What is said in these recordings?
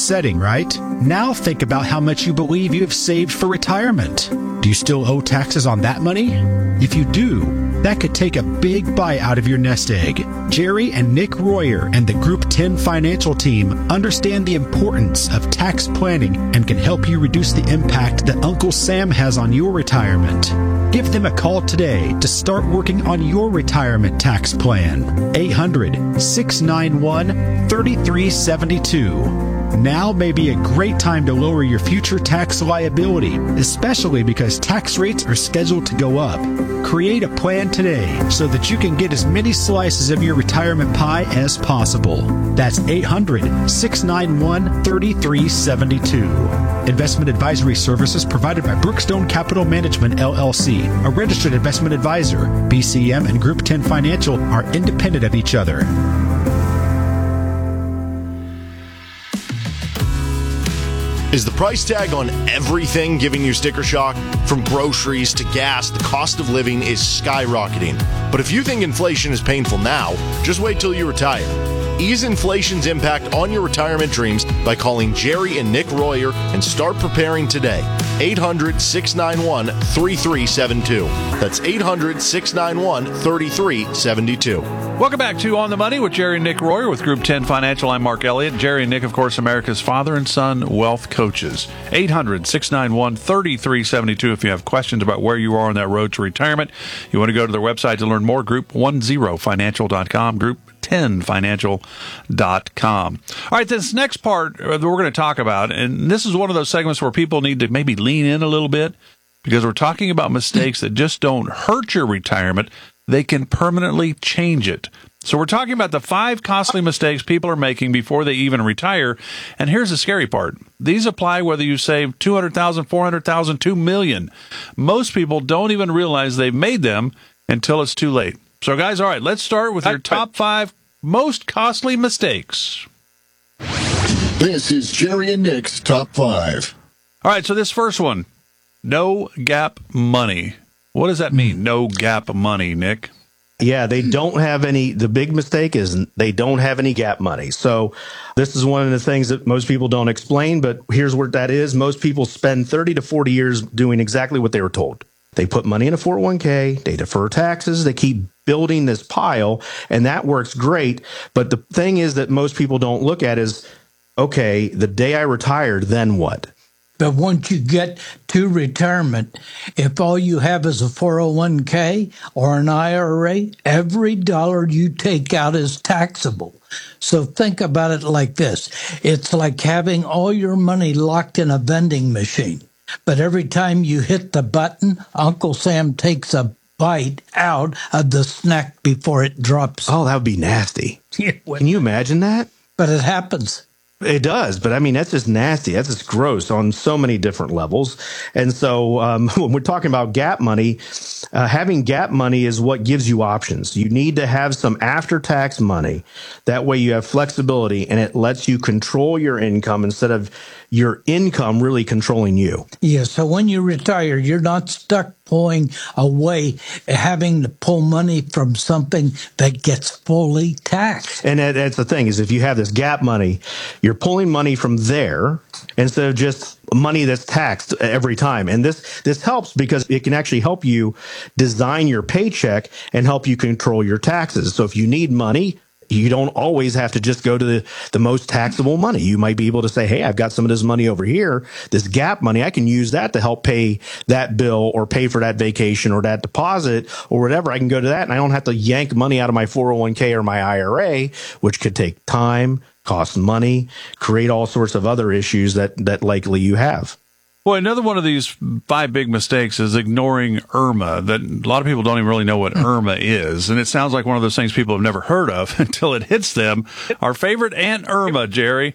setting, right? Now think about how much you believe you have saved for retirement. Do you still owe taxes on that money? If you do, that could take a big bite out of your nest egg. Jerry and Nick Royer and the Group 10 Financial team understand the importance of tax planning and can help you reduce the impact that Uncle Sam has on your retirement. Give them a call today to start working on your retirement tax plan. 800-691-3372. Now may be a great time to lower your future tax liability, especially because tax rates are scheduled to go up. Create a plan today so that you can get as many slices of your retirement pie as possible. That's 800-691-3372. Investment advisory services provided by Brookstone Capital Management, LLC, a registered investment advisor. BCM and Group 10 Financial are independent of each other. Is the price tag on everything giving you sticker shock? From groceries to gas, the cost of living is skyrocketing. But if you think inflation is painful now, just wait till you retire. Ease inflation's impact on your retirement dreams by calling Jerry and Nick Royer and start preparing today. 800-691-3372. That's 800-691-3372. Welcome back to On the Money with Jerry and Nick Royer with Group 10 Financial. I'm Mark Elliott. Jerry and Nick, of course, America's father and son wealth coaches. 800-691-3372 if you have questions about where you are on that road to retirement. You want to go to their website to learn more, group10financial.com, group10financial.com. All right, this next part that we're going to talk about, and this is one of those segments where people need to maybe lean in a little bit because we're talking about mistakes that just don't hurt your retirement. They can permanently change it. So we're talking about the 5 costly mistakes people are making before they even retire. And here's the scary part. These apply whether you save $200,000, $400,000, $2 million. Most people don't even realize they've made them until it's too late. So guys, all right, let's start with your top 5 most costly mistakes. This is Jerry and Nick's Top 5. All right, so this first one, no gap money. What does that mean, no gap money, Nick? Yeah, they don't have any. The big mistake is they don't have any gap money. So this is one of the things that most people don't explain, but here's what that is. Most people spend 30 to 40 years doing exactly what they were told. They put money in a 401k, they defer taxes, they keep building this pile, and that works great. But the thing is that most people don't look at is, okay, the day I retired, then what? But once you get to retirement, if all you have is a 401k or an IRA, every dollar you take out is taxable. So think about it like this. It's like having all your money locked in a vending machine. But every time you hit the button, Uncle Sam takes a bite out of the snack before it drops. Oh, that would be nasty. Can you imagine that? But it happens. It does, but I mean, that's just nasty. That's just gross on so many different levels. And so when we're talking about gap money, having gap money is what gives you options. You need to have some after-tax money. That way you have flexibility, and it lets you control your income instead of your income really controlling you. Yeah, so when you retire, you're not stuck pulling away, having to pull money from something that gets fully taxed. And that's the thing, is if you have this gap money, you're pulling money from there instead of just money that's taxed every time. And this helps because it can actually help you design your paycheck and help you control your taxes. So if you need money, you don't always have to just go to the most taxable money. You might be able to say, hey, I've got some of this money over here, this gap money. I can use that to help pay that bill or pay for that vacation or that deposit or whatever. I can go to that and I don't have to yank money out of my 401k or my IRA, which could take time, cost money, create all sorts of other issues that likely you have. Well, another one of these 5 big mistakes is ignoring IRMA. That a lot of people don't even really know what IRMA is. And it sounds like one of those things people have never heard of until it hits them. Our favorite Aunt Irma, Jerry.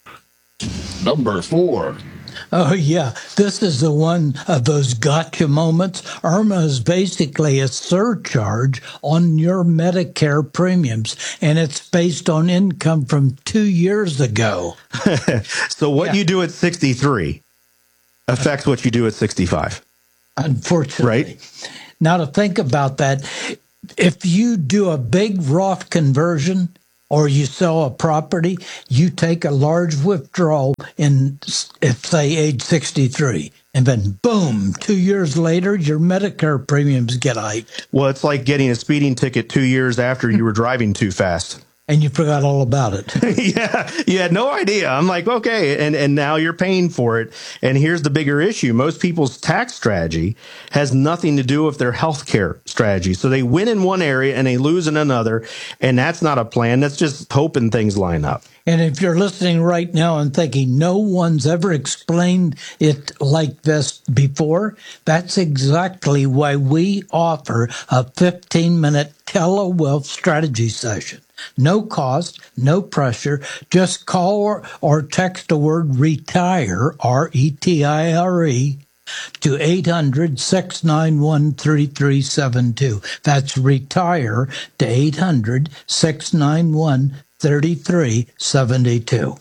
Number 4. Oh, yeah. This is the one of those gotcha moments. IRMA is basically a surcharge on your Medicare premiums, and it's based on income from 2 years ago. So what you do at 63 affects what you do at 65. Unfortunately. Right? Now to think about that, if you do a big Roth conversion or you sell a property, you take a large withdrawal in, if say, age 63. And then, boom, 2 years later, your Medicare premiums get hiked. Well, it's like getting a speeding ticket 2 years after you were driving too fast. And you forgot all about it. Yeah, you had no idea. I'm like, okay, and now you're paying for it. And here's the bigger issue. Most people's tax strategy has nothing to do with their healthcare strategy. So they win in one area and they lose in another. And that's not a plan. That's just hoping things line up. And if you're listening right now and thinking no one's ever explained it like this before, that's exactly why we offer a 15-minute telewealth strategy session. No cost, no pressure. Just call or text the word RETIRE, R-E-T-I-R-E, to 800-691-3372. That's RETIRE to 800-691-3372.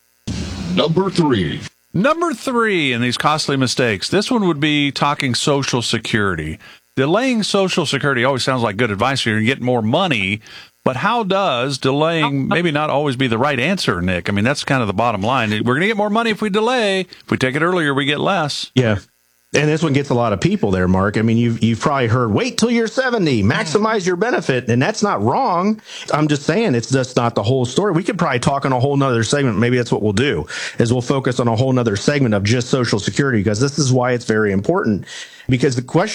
Number 3 in these costly mistakes. This one would be talking Social Security. Delaying Social Security always sounds like good advice. You're going to get more money. But how does delaying maybe not always be the right answer, Nick? I mean, that's kind of the bottom line. We're going to get more money if we delay. If we take it earlier, we get less. Yeah. And this one gets a lot of people there, Mark. I mean, you've probably heard, wait till you're 70, maximize your benefit. And that's not wrong. I'm just saying it's just not the whole story. We could probably talk on a whole nother segment. Maybe that's what we'll do, is we'll focus on a whole nother segment of just Social Security, because this is why it's very important. Because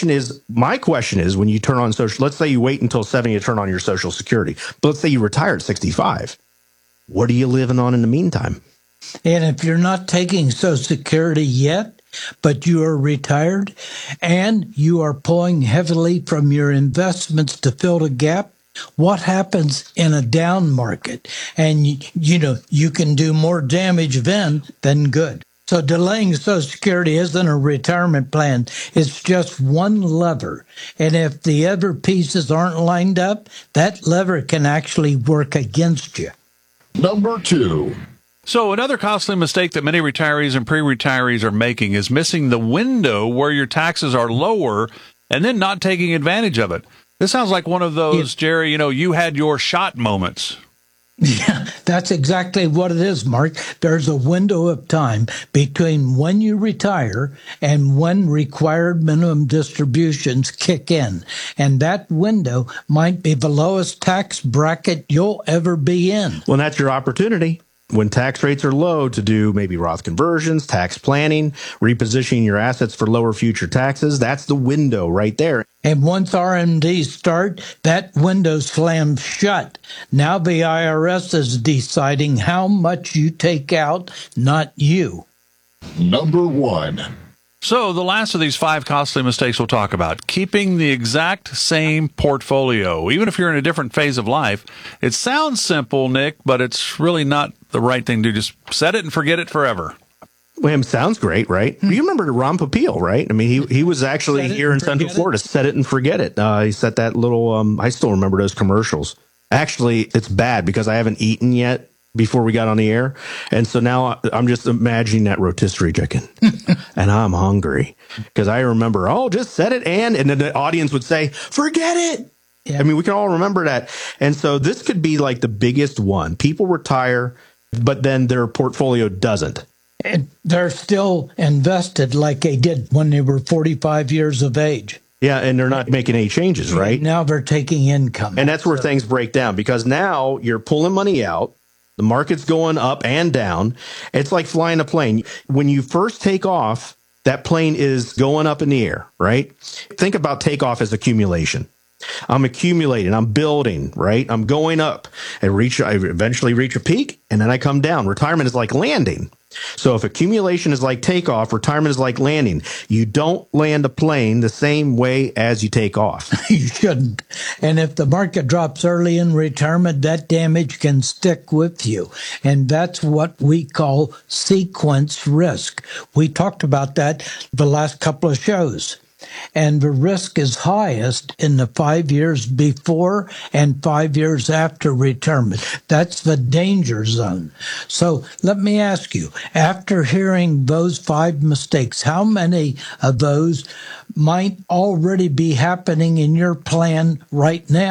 my question is, when you turn on social, let's say you wait until 70 to turn on your Social Security, but let's say you retire at 65. What are you living on in the meantime? And if you're not taking Social Security yet, but you are retired and you are pulling heavily from your investments to fill the gap, what happens in a down market? And, you can do more damage then than good. So delaying Social Security isn't a retirement plan. It's just one lever. And if the other pieces aren't lined up, that lever can actually work against you. Number 2. So another costly mistake that many retirees and pre-retirees are making is missing the window where your taxes are lower and then not taking advantage of it. This sounds like one of those, Jerry, you had your shot moments. Yeah, that's exactly what it is, Mark. There's a window of time between when you retire and when required minimum distributions kick in. And that window might be the lowest tax bracket you'll ever be in. Well, that's your opportunity. When tax rates are low, to do maybe Roth conversions, tax planning, repositioning your assets for lower future taxes. That's the window right there. And once RMDs start, that window slams shut. Now the IRS is deciding how much you take out, not you. Number 1. So the last of these 5 costly mistakes we'll talk about, keeping the exact same portfolio. Even if you're in a different phase of life, it sounds simple, Nick, but it's really not the right thing to do. Just set it and forget it forever. Well, sounds great, right? You remember Ron Popeil, right? I mean, he was actually here in Central Florida. Set it and forget it. He set that little, I still remember those commercials. Actually, it's bad because I haven't eaten yet before we got on the air. And so now I'm just imagining that rotisserie chicken and I'm hungry because I remember, just set it. And then the audience would say, forget it. Yeah. I mean, we can all remember that. And so this could be like the biggest one. People retire, but then their portfolio doesn't. And they're still invested like they did when they were 45 years of age. Yeah, and they're not making any changes, right? Now they're taking income. And that's where things break down because now you're pulling money out. The market's going up and down. It's like flying a plane. When you first take off, that plane is going up in the air, right? Think about takeoff as accumulation. I'm accumulating, I'm building, right? I'm going up. I eventually reach a peak and then I come down. Retirement is like landing. So if accumulation is like takeoff, retirement is like landing. You don't land a plane the same way as you take off. You shouldn't. And if the market drops early in retirement, that damage can stick with you. And that's what we call sequence risk. We talked about that the last couple of shows. And the risk is highest in the 5 years before and 5 years after retirement. That's the danger zone. So let me ask you, after hearing those 5 mistakes, how many of those might already be happening in your plan right now?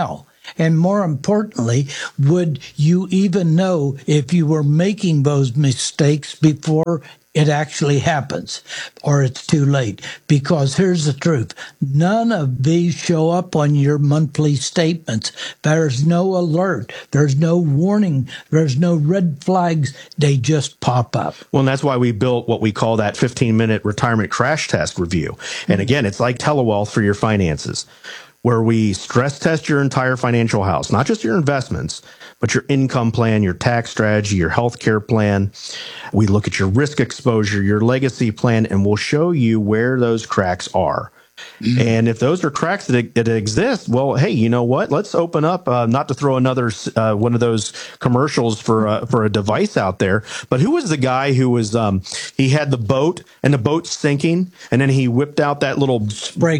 And more importantly, would you even know if you were making those mistakes before it actually happens, or it's too late? Because here's the truth. None of these show up on your monthly statements. There's no alert. There's no warning. There's no red flags. They just pop up. Well, and that's why we built what we call that 15-minute retirement crash test review. And again, it's like telewealth for your finances, where we stress test your entire financial house, not just your investments, but your income plan, your tax strategy, your healthcare plan. We look at your risk exposure, your legacy plan, and we'll show you where those cracks are. And if those are cracks that exist, well, hey, you know what? Let's open up, not to throw another one of those commercials for a device out there, but who was the guy who was, he had the boat and the boat's sinking, and then he whipped out that little spray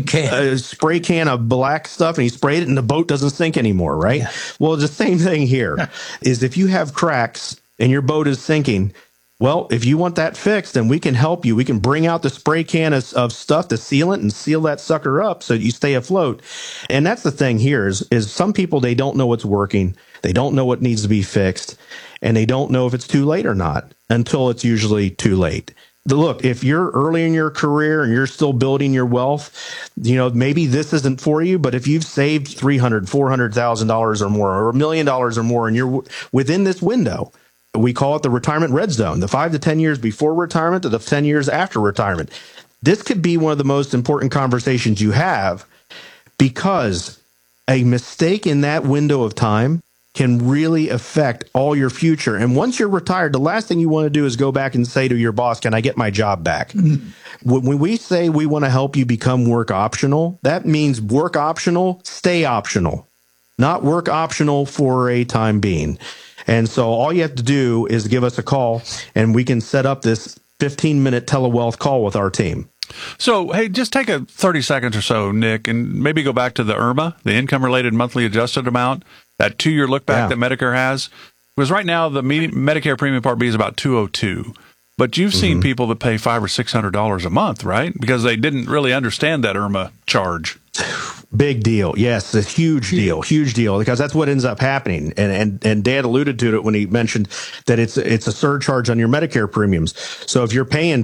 can of black stuff, and he sprayed it, and the boat doesn't sink anymore, right? Yeah. Well, the same thing here is if you have cracks and your boat is sinking, well, if you want that fixed, then we can help you. We can bring out the spray can of stuff, the sealant, and seal that sucker up so you stay afloat. And that's the thing here is some people, they don't know what's working. They don't know what needs to be fixed, and they don't know if it's too late or not until it's usually too late. Look, if you're early in your career and you're still building your wealth, you know, maybe this isn't for you, but if you've saved $300,000, $400,000 or more, or $1 million or more, and you're within this window, we call it the retirement red zone, the 5 to 10 years before retirement to the 10 years after retirement. This could be one of the most important conversations you have, because a mistake in that window of time can really affect all your future. And once you're retired, the last thing you want to do is go back and say to your boss, can I get my job back? Mm-hmm. When we say we want to help you become work optional, that means work optional, stay optional, not work optional for a time being. And so all you have to do is give us a call, and we can set up this 15-minute telewealth call with our team. So, hey, just take 30 seconds or so, Nick, and maybe go back to the IRMAA, the income-related monthly adjusted amount, that 2-year look-back that Medicare has. Because right now, the Medicare Premium Part B is about $202. But you've seen people that pay $500 or $600 a month, right? Because they didn't really understand that IRMAA charge. Big deal. Yes, a huge deal, because that's what ends up happening. And Dan alluded to it when he mentioned that it's a surcharge on your Medicare premiums. So if you're paying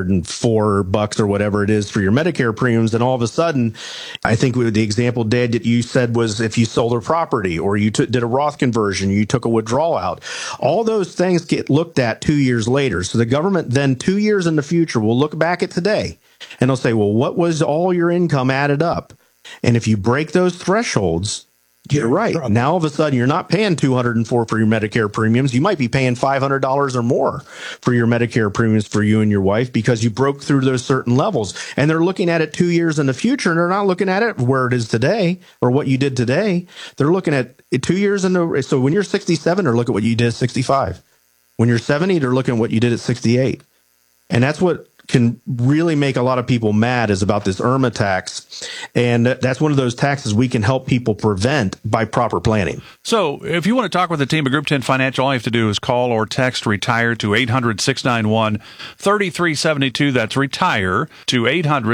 $204 or whatever it is for your Medicare premiums, then all of a sudden, I think the example, Dad, that you said was if you sold a property or you did a Roth conversion, you took a withdrawal out, all those things get looked at 2 years later. So the government then 2 years in the future will look back at today and they'll say, well, what was all your income added up? And if you break those thresholds, you're right. Now, all of a sudden, you're not paying $204 for your Medicare premiums. You might be paying $500 or more for your Medicare premiums for you and your wife because you broke through those certain levels. And they're looking at it 2 years in the future, and they're not looking at it where it is today or what you did today. They're looking at it 2 years in the. So when you're 67, they're looking at what you did at 65. When you're 70, they're looking at what you did at 68. And that's what can really make a lot of people mad is about this IRMAA tax. And that's one of those taxes we can help people prevent by proper planning. So if you want to talk with the team at Group 10 Financial, all you have to do is call or text RETIRE to 800-691-3372. That's RETIRE to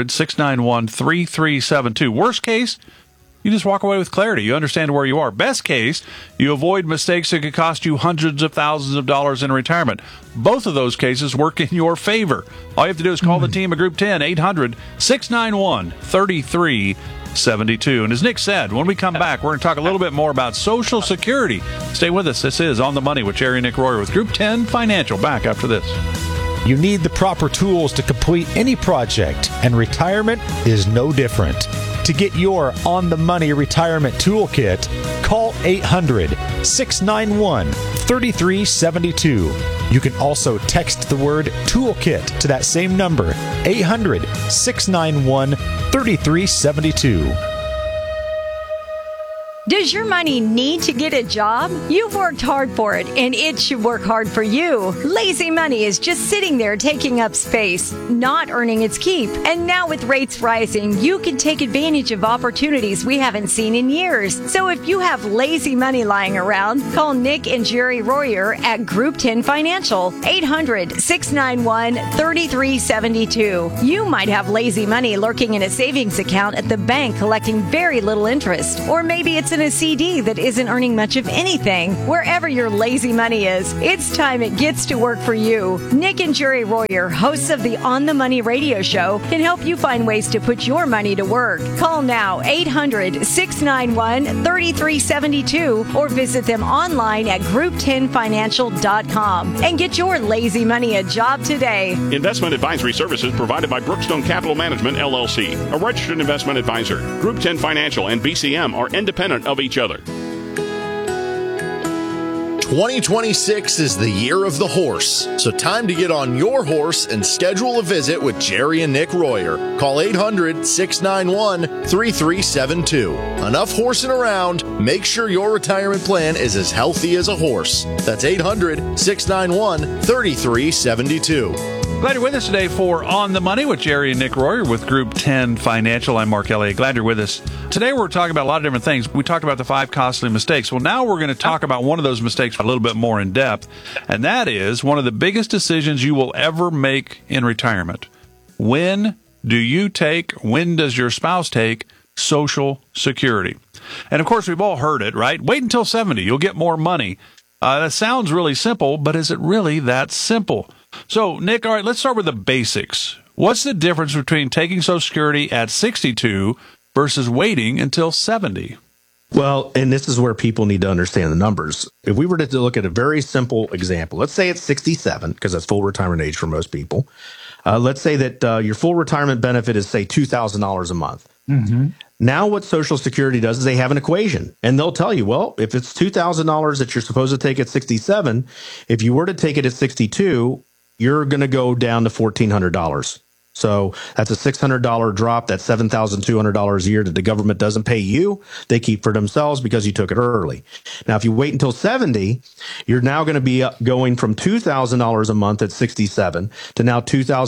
800-691-3372. Worst case, you just walk away with clarity. You understand where you are. Best case, you avoid mistakes that could cost you hundreds of thousands of dollars in retirement. Both of those cases work in your favor. All you have to do is call the team at Group 10, 800-691-3372. And as Nick said, when we come back, we're going to talk a little bit more about Social Security. Stay with us. This is On the Money with Jerry and Nick Royer with Group 10 Financial. Back after this. You need the proper tools to complete any project, and retirement is no different. To get your on-the-money retirement toolkit, call 800-691-3372. You can also text the word toolkit to that same number, 800-691-3372. Does your money need to get a job? You've worked hard for it, and it should work hard for you. Lazy money is just sitting there taking up space, not earning its keep. And now with rates rising, you can take advantage of opportunities we haven't seen in years. So if you have lazy money lying around, call Nick and Jerry Royer at Group 10 Financial, 800-691-3372. You might have lazy money lurking in a savings account at the bank collecting very little interest. Or maybe it's an isn't a CD that isn't earning much of anything. Wherever your lazy money is, it's time it gets to work for you. Nick and Jerry Royer, hosts of the On the Money radio show, can help you find ways to put your money to work. Call now 800-691-3372 or visit them online at group10financial.com and get your lazy money a job today. Investment advisory services provided by Brookstone Capital Management, LLC, a registered investment advisor. Group 10 Financial and BCM are independent of each other. 2026 is the year of the horse, so time to get on your horse and schedule a visit with Jerry and Nick Royer. Call 800-691-3372. Enough horsing around. Make sure your retirement plan is as healthy as a horse. That's 800-691-3372. Glad you're with us today for On the Money with Jerry and Nick Royer with Group 10 Financial. I'm Mark Elliott. Glad you're with us. Today we're talking about a lot of different things. We talked about the 5 costly mistakes. Well, now we're going to talk about one of those mistakes a little bit more in depth, and that is one of the biggest decisions you will ever make in retirement. When does your spouse take Social Security? And of course, we've all heard it, right? Wait until 70, you'll get more money. That sounds really simple, but is it really that simple? So, Nick, all right, let's start with the basics. What's the difference between taking Social Security at 62 versus waiting until 70? Well, and this is where people need to understand the numbers. If we were to look at a very simple example, let's say it's 67, because that's full retirement age for most people. Let's say that your full retirement benefit is, say, $2,000 a month. Mm-hmm. Now what Social Security does is they have an equation, and they'll tell you, well, if it's $2,000 that you're supposed to take at 67, if you were to take it at 62, you're going to go down to $1,400. So that's a $600 drop. That's $7,200 a year that the government doesn't pay you. They keep for themselves because you took it early. Now, if you wait until 70, you're now going to be going from $2,000 a month at 67 to now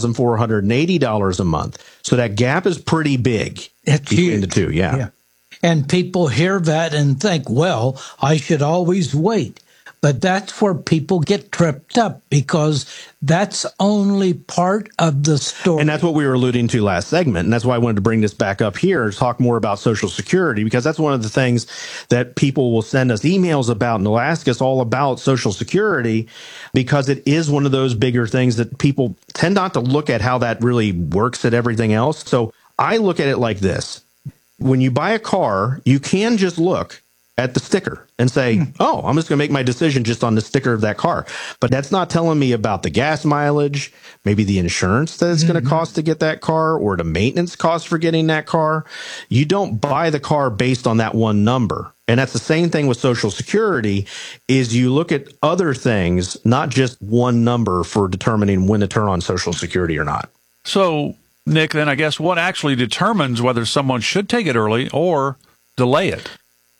$2,480 a month. So that gap is pretty big between the two. Yeah. And people hear that and think, well, I should always wait. But that's where people get tripped up, because that's only part of the story. And that's what we were alluding to last segment. And that's why I wanted to bring this back up here to talk more about Social Security, because that's one of the things that people will send us emails about, and they'll ask us all about Social Security, because it is one of those bigger things that people tend not to look at how that really works at everything else. So I look at it like this. When you buy a car, you can just look at the sticker and say, oh, I'm just going to make my decision just on the sticker of that car. But that's not telling me about the gas mileage, maybe the insurance that it's going to cost to get that car, or the maintenance cost for getting that car. You don't buy the car based on that one number. And that's the same thing with Social Security, is you look at other things, not just one number for determining when to turn on Social Security or not. So, Nick, then I guess what actually determines whether someone should take it early or delay it?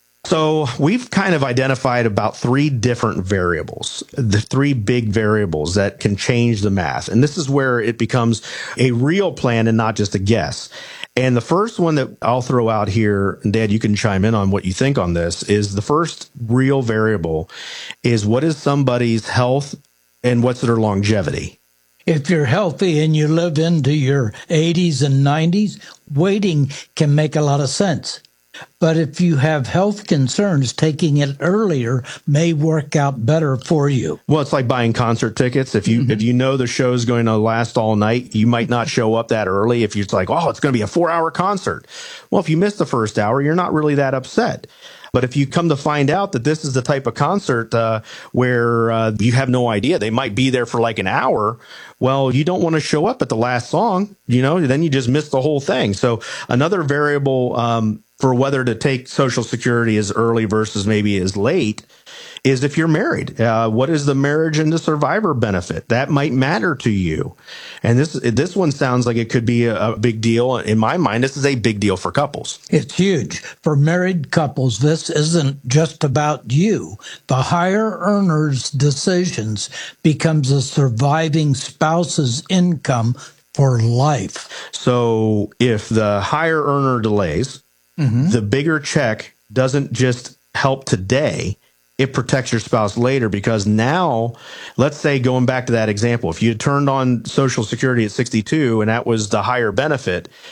So we've kind of identified about 3 different variables, the 3 big variables that can change the math. And this is where it becomes a real plan and not just a guess. And the first one that I'll throw out here, and Dad, you can chime in on what you think on this, is the first real variable is what is somebody's health and what's their longevity. If you're healthy and you live into your 80s and 90s, waiting can make a lot of sense. But if you have health concerns, taking it earlier may work out better for you. Well, it's like buying concert tickets. If you know the show's going to last all night, you might not show up that early. If you're like, oh, it's going to be a 4-hour concert. Well, if you miss the first hour, you're not really that upset. But if you come to find out that this is the type of concert where you have no idea, they might be there for like an hour, well, you don't want to show up at the last song, then you just miss the whole thing. So another variable for whether to take Social Security as early versus maybe as late is if you're married. What is the marriage and the survivor benefit? That might matter to you. And this one sounds like it could be a big deal. In my mind, this is a big deal for couples. It's huge. For married couples, this isn't just about you. The higher earner's decisions becomes a surviving spouse's income for life. So if the higher earner delays, the bigger check doesn't just help today, it protects your spouse later, because now, let's say, going back to that example, if you had turned on Social Security at 62 and that was the higher benefit,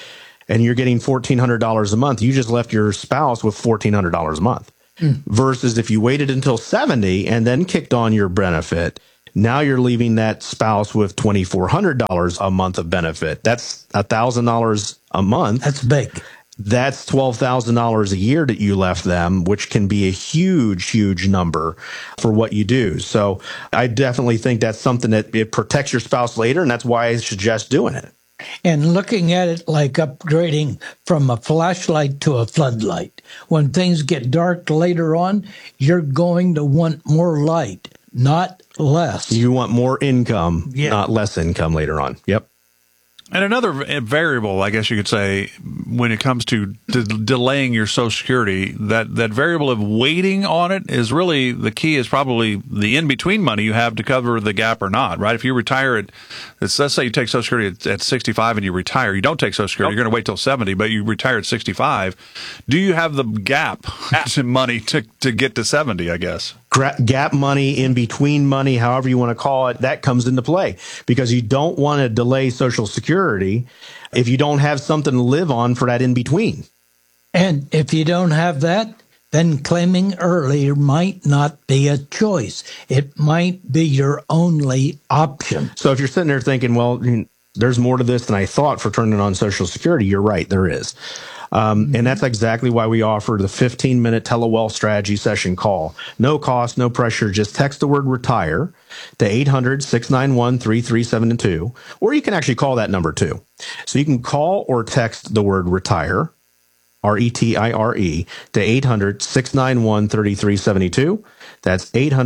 and you're getting $1,400 a month, you just left your spouse with $1,400 a month. Versus if you waited until 70 and then kicked on your benefit, now you're leaving that spouse with $2,400 a month of benefit. That's $1,000 a month. That's big. That's $12,000 a year that you left them, which can be a huge, huge number for what you do. So I definitely think that's something that it protects your spouse later, and that's why I suggest doing it. And looking at it like upgrading from a flashlight to a floodlight. When things get dark later on, you're going to want more light, not less. You want more income, not less income later on. Yep. And another variable, I guess you could say, when it comes to delaying your Social Security, that variable of waiting on it is really the key, is probably the in-between money you have to cover the gap or not, right? If you retire let's say you take Social Security at 65 and you retire, you don't take Social Security, you're going to wait till 70, but you retire at 65. Do you have the gap to money to get to 70, I guess? Gap money, in between money, however you want to call it, that comes into play because you don't want to delay Social Security if you don't have something to live on for that in between. And if you don't have that, then claiming earlier might not be a choice. It might be your only option. So if you're sitting there thinking, well, there's more to this than I thought for turning on Social Security, you're right, there is. And that's exactly why we offer the 15-minute telewealth strategy session call. No cost, no pressure. Just text the word retire to 800-691-3372, or you can actually call that number too. So you can call or text the word retire, RETIRE, to 800-691-3372. That's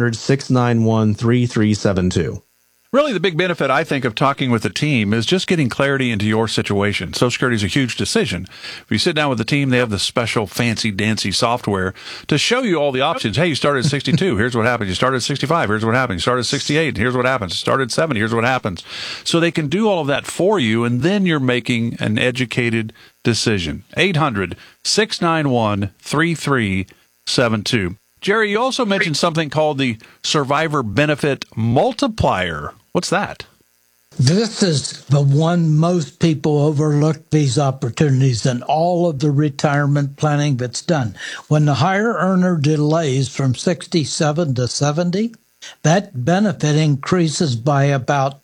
800-691-3372. Really, the big benefit, I think, of talking with the team is just getting clarity into your situation. Social Security is a huge decision. If you sit down with the team, they have the special fancy-dancy software to show you all the options. Hey, you started at 62. Here's what happens. You started at 65. Here's what happens. You started at 68. Here's what happens. You started at 70. Here's what happens. So they can do all of that for you, and then you're making an educated decision. 800-691-3372. Jerry, you also mentioned something called the Survivor Benefit Multiplier. What's that? This is the one most people overlook, these opportunities and all of the retirement planning that's done. When the higher earner delays from 67 to 70, that benefit increases by about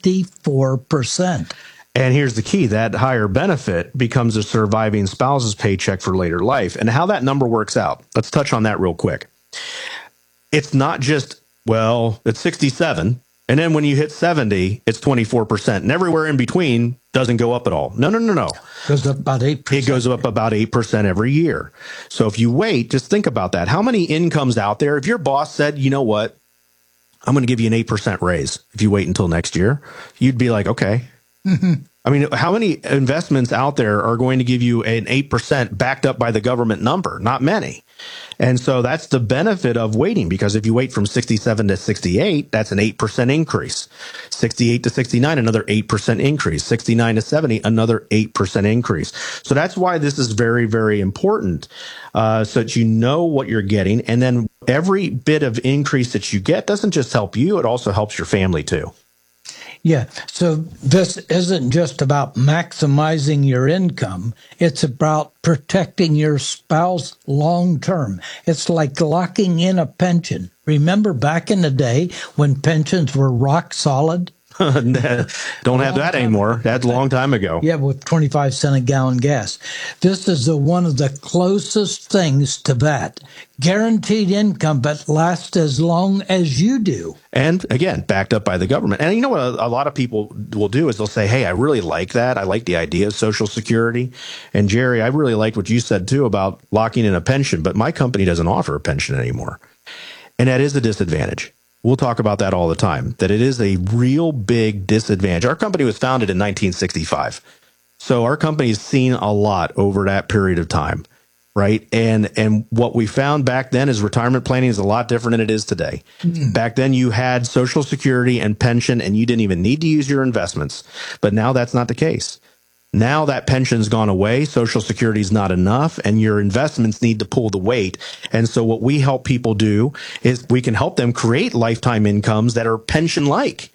24%. And here's the key. That higher benefit becomes a surviving spouse's paycheck for later life. And how that number works out, let's touch on that real quick. It's not just, well, it's 67. And then when you hit 70, it's 24%. And everywhere in between doesn't go up at all. No. It goes up about 8%. It goes up about 8% every year. So if you wait, just think about that. How many incomes out there? If your boss said, you know what, I'm going to give you an 8% raise if you wait until next year, you'd be like, okay. Mm-hmm. I mean, how many investments out there are going to give you an 8% backed up by the government number? Not many. And so that's the benefit of waiting, because if you wait from 67 to 68, that's an 8% increase. 68 to 69, another 8% increase. 69 to 70, another 8% increase. So that's why this is very, very important, so that you know what you're getting. And then every bit of increase that you get doesn't just help you, it also helps your family too. Yeah, so this isn't just about maximizing your income. It's about protecting your spouse long term. It's like locking in a pension. Remember back in the day when pensions were rock solid? Don't have that anymore. That's a long time ago. Yeah, with 25 cents a gallon gas. This is one of the closest things to that. Guaranteed income, but lasts as long as you do. And again, backed up by the government. And you know what a lot of people will do is they'll say, hey, I really like that. I like the idea of Social Security. And Jerry, I really liked what you said too about locking in a pension, but my company doesn't offer a pension anymore. And that is a disadvantage. We'll talk about that all the time, that it is a real big disadvantage. Our company was founded in 1965. So our company has seen a lot over that period of time, right? And what we found back then is retirement planning is a lot different than it is today. Mm-hmm. Back then you had Social Security and pension and you didn't even need to use your investments. But now that's not the case. Now that pension's gone away, Social Security is not enough, and your investments need to pull the weight. And so what we help people do is we can help them create lifetime incomes that are pension-like.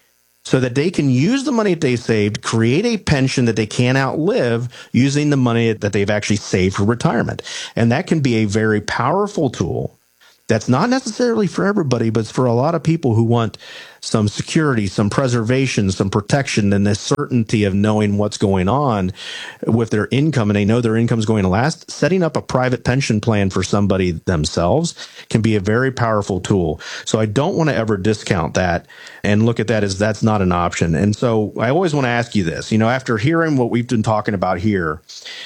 so that they can use the money that they saved, create a pension that they can't outlive using the money that they've actually saved for retirement. And that can be a very powerful tool. That's not necessarily for everybody, but it's for a lot of people who want some security, some preservation, some protection, and the certainty of knowing what's going on with their income, and they know their income is going to last. Setting up a private pension plan for somebody themselves can be a very powerful tool. So I don't want to ever discount that and look at that as that's not an option. And so I always want to ask you this, after hearing what we've been talking about here,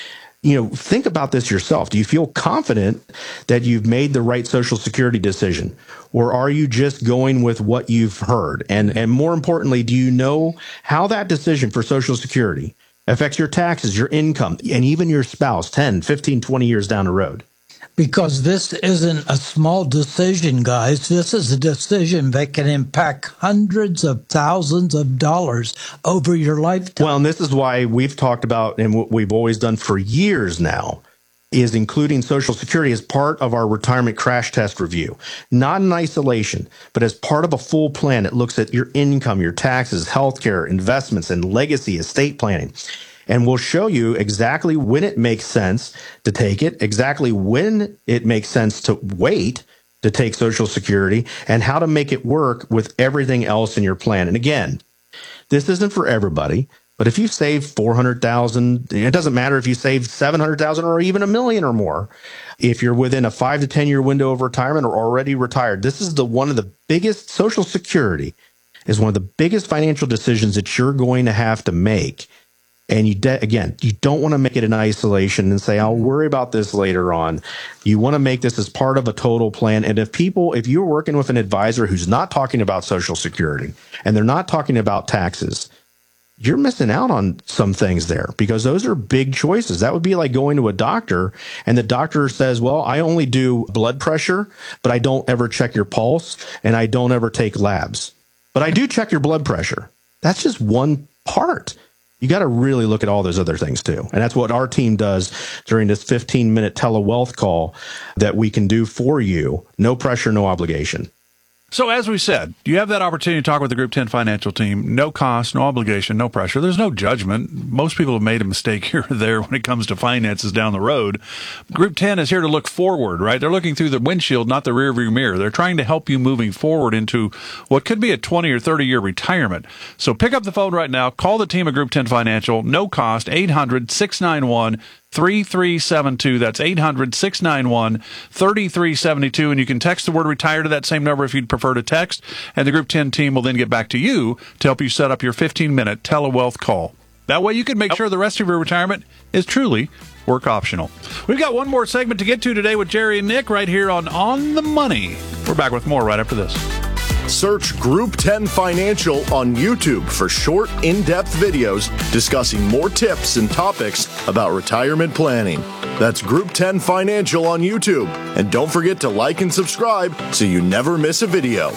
think about this yourself. Do you feel confident that you've made the right Social Security decision? Or are you just going with what you've heard? And more importantly, do you know how that decision for Social Security affects your taxes, your income, and even your spouse 10, 15, 20 years down the road? Because this isn't a small decision, guys. This is a decision that can impact hundreds of thousands of dollars over your lifetime. Well, and this is why we've talked about, and what we've always done for years now, is including Social Security as part of our retirement crash test review. Not in isolation, but as part of a full plan that looks at your income, your taxes, healthcare, investments, and legacy estate planning. And we'll show you exactly when it makes sense to take it, exactly when it makes sense to wait to take Social Security, and how to make it work with everything else in your plan. And again, this isn't for everybody, but if you save $400,000, it doesn't matter if you save $700,000 or even $1 million or more. If you're within a 5 to 10 year window of retirement or already retired, this is one of the biggest. Social Security is one of the biggest financial decisions that you're going to have to make. And you don't want to make it in isolation and say, I'll worry about this later on. You want to make this as part of a total plan. And if you're working with an advisor who's not talking about Social Security and they're not talking about taxes, you're missing out on some things there, because those are big choices. That would be like going to a doctor and the doctor says, well, I only do blood pressure, but I don't ever check your pulse and I don't ever take labs, but I do check your blood pressure. That's just one part. You got to really look at all those other things too. And that's what our team does during this 15-minute telewealth call that we can do for you. No pressure, no obligation. So as we said, you have that opportunity to talk with the Group 10 Financial team. No cost, no obligation, no pressure. There's no judgment. Most people have made a mistake here or there when it comes to finances down the road. Group 10 is here to look forward, right? They're looking through the windshield, not the rearview mirror. They're trying to help you moving forward into what could be a 20 or 30-year retirement. So pick up the phone right now. Call the team at Group 10 Financial. No cost, 800-691-3372. That's 800-691-3372. And you can text the word retire to that same number if you'd prefer to text. And the Group 10 team will then get back to you to help you set up your 15-minute telewealth call. That way you can make sure the rest of your retirement is truly work optional. We've got one more segment to get to today with Jerry and Nick right here on the Money. We're back with more right after this. Search Group 10 Financial on YouTube for short, in-depth videos discussing more tips and topics about retirement planning. That's Group 10 Financial on YouTube. And don't forget to like and subscribe so you never miss a video.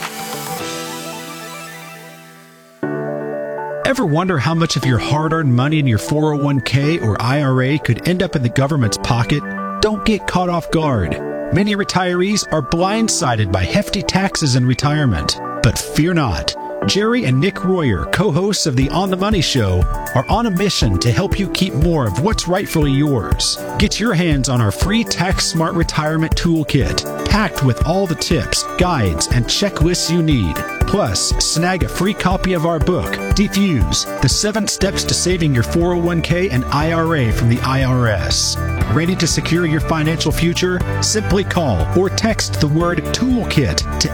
Ever wonder how much of your hard-earned money in your 401k or IRA could end up in the government's pocket? Don't get caught off guard. Many retirees are blindsided by hefty taxes in retirement. But fear not. Jerry and Nick Royer, co-hosts of the On the Money Show, are on a mission to help you keep more of what's rightfully yours. Get your hands on our free Tax Smart Retirement Toolkit, packed with all the tips, guides, and checklists you need. Plus, snag a free copy of our book, Defuse, the 7 Steps to Saving Your 401k and IRA from the IRS. Ready to secure your financial future? Simply call or text the word TOOLKIT to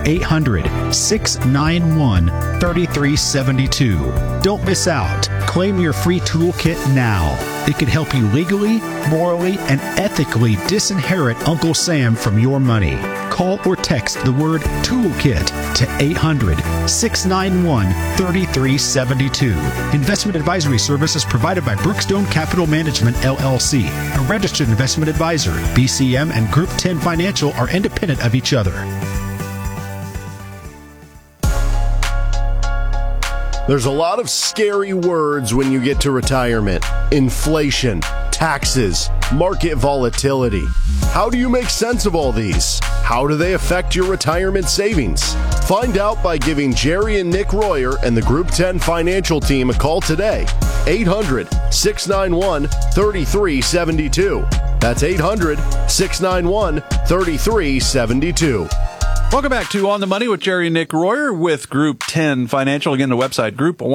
800-691-3372. Don't miss out. Claim your free toolkit now. It could help you legally, morally, and ethically disinherit Uncle Sam from your money. Call or text the word TOOLKIT to 800-691-3372. Investment advisory services provided by Brookstone Capital Management, LLC, a registered investment advisor. BCM and Group 10 Financial are independent of each other. There's a lot of scary words when you get to retirement. Inflation, taxes, market volatility. How do you make sense of all these? How do they affect your retirement savings? Find out by giving Jerry and Nick Royer and the Group 10 Financial Team a call today. 800-691-3372. That's 800-691-3372. Welcome back to On the Money with Jerry and Nick Royer with Group 10 Financial. Again, the website,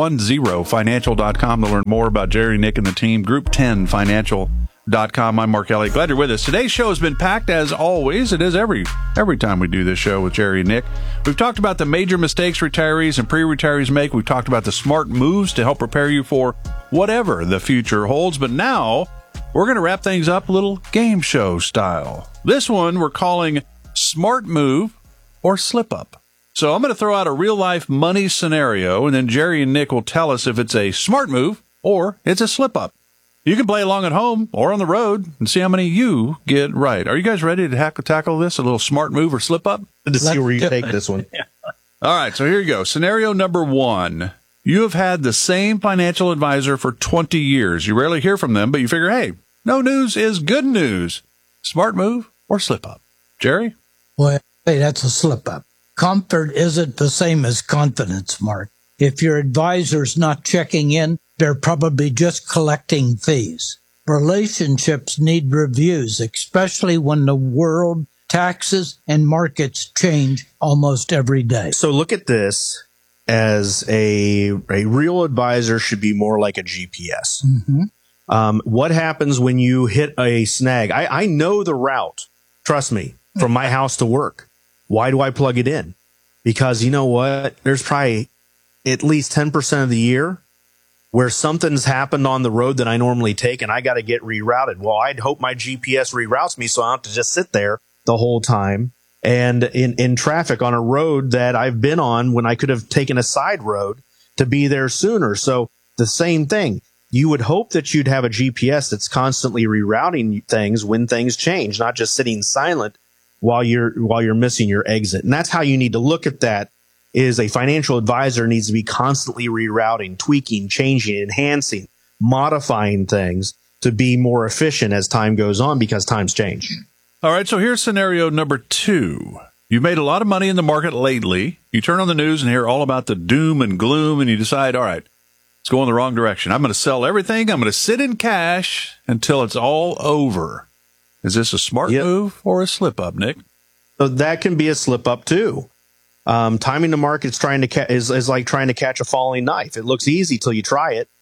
group10financial.com to learn more about Jerry, Nick, and the team, group10financial.com. I'm Mark Elliott. Glad you're with us. Today's show has been packed as always. It is every time we do this show with Jerry and Nick. We've talked about the major mistakes retirees and pre-retirees make. We've talked about the smart moves to help prepare you for whatever the future holds. But now we're going to wrap things up a little game show style. This one we're calling Smart Move or Slip Up. So I'm going to throw out a real-life money scenario, and then Jerry and Nick will tell us if it's a smart move or it's a slip up. You can play along at home or on the road and see how many you get right. Are you guys ready to tackle this, a little smart move or slip up? To see where you take this one. All right, so here you go. Scenario number one. You have had the same financial advisor for 20 years. You rarely hear from them, but you figure, hey, no news is good news. Smart move or slip up? Jerry? Well, hey, that's a slip up. Comfort isn't the same as confidence, Mark. If your advisor's not checking in, they're probably just collecting fees. Relationships need reviews, especially when the world, taxes, and markets change almost every day. So look at this as a real advisor should be more like a GPS. Mm-hmm. What happens when you hit a snag? I know the route, trust me, from my house to work. Why do I plug it in? Because you know what? There's probably at least 10% of the year where something's happened on the road that I normally take and I got to get rerouted. Well, I'd hope my GPS reroutes me so I don't have to just sit there the whole time and in traffic on a road that I've been on when I could have taken a side road to be there sooner. So the same thing. You would hope that you'd have a GPS that's constantly rerouting things when things change, not just sitting silent while you're missing your exit. And that's how you need to look at that. Is a financial advisor needs to be constantly rerouting, tweaking, changing, enhancing, modifying things to be more efficient as time goes on because times change. All right, so here's scenario number two. You've made a lot of money in the market lately. You turn on the news and hear all about the doom and gloom, and you decide, all right, it's going the wrong direction. I'm going to sell everything. I'm going to sit in cash until it's all over. Is this a smart move or a slip up, Nick? So that can be a slip up too. Timing the market's is like trying to catch a falling knife. It looks easy till you try it.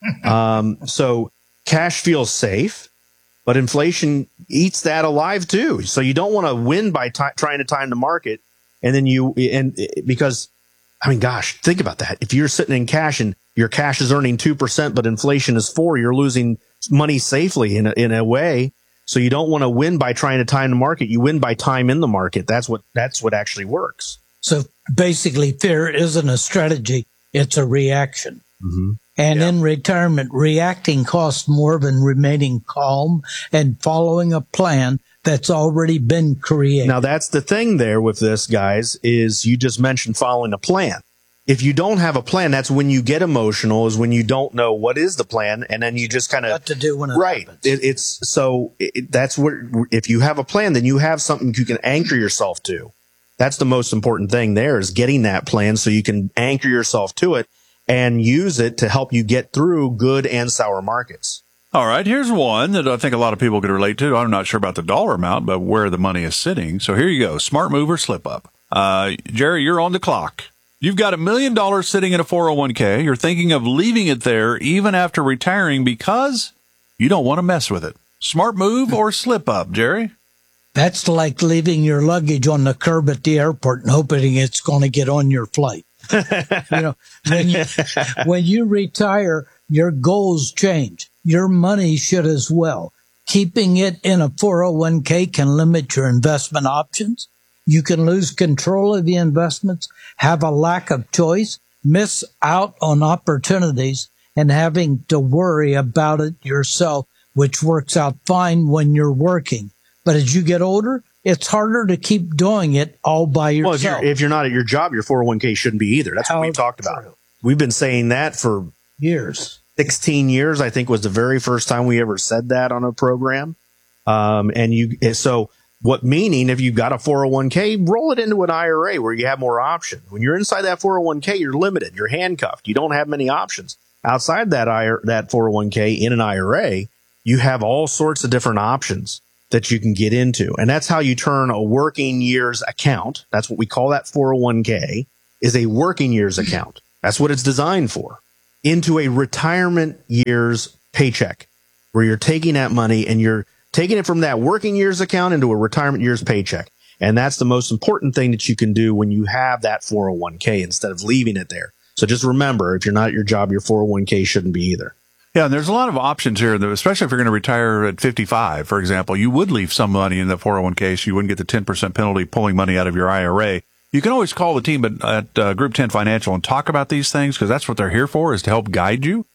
So cash feels safe, but inflation eats that alive too. So you don't want to win by trying to time the market, and then because I mean, gosh, think about that. If you're sitting in cash and your cash is earning 2%, but inflation is 4%, you're losing money safely in a way. So you don't want to win by trying to time the market. You win by time in the market. That's what actually works. So basically, fear isn't a strategy, it's a reaction. Mm-hmm. And in retirement, reacting costs more than remaining calm and following a plan that's already been created. Now, that's the thing there with this, guys, is you just mentioned following a plan. If you don't have a plan, that's when you get emotional, is when you don't know what is the plan, and then you just kind of what to do when it happens. That's where, if you have a plan, then you have something you can anchor yourself to. That's the most important thing there, is getting that plan so you can anchor yourself to it and use it to help you get through good and sour markets. All right, here's one that I think a lot of people could relate to. I'm not sure about the dollar amount, but where the money is sitting. So here you go. Smart move or slip up. Jerry, you're on the clock. You've got $1 million sitting in a 401k. You're thinking of leaving it there even after retiring because you don't want to mess with it. Smart move or slip up, Jerry? That's like leaving your luggage on the curb at the airport and hoping it's going to get on your flight. When you retire, your goals change. Your money should as well. Keeping it in a 401k can limit your investment options. You can lose control of the investments, have a lack of choice, miss out on opportunities, and having to worry about it yourself, which works out fine when you're working. But as you get older, it's harder to keep doing it all by yourself. Well, if you're not at your job, your 401k shouldn't be either. That's what we've talked about. We've been saying that for years. 16 years, I think, was the very first time we ever said that on a program. So what meaning if you've got a 401k, roll it into an IRA where you have more options. When you're inside that 401k, you're limited. You're handcuffed. You don't have many options. Outside that 401k in an IRA, you have all sorts of different options that you can get into. And that's how you turn a working years account. That's what we call that 401k, is a working years account. That's what it's designed for. Into a retirement years paycheck, where you're taking that money and you're taking it from that working years account into a retirement years paycheck. And that's the most important thing that you can do when you have that 401k instead of leaving it there. So just remember, if you're not at your job, your 401k shouldn't be either. Yeah, and there's a lot of options here, especially if you're going to retire at 55, for example. You would leave some money in the 401k so you wouldn't get the 10% penalty pulling money out of your IRA. You can always call the team at Group 10 Financial and talk about these things, because that's what they're here for, is to help guide you.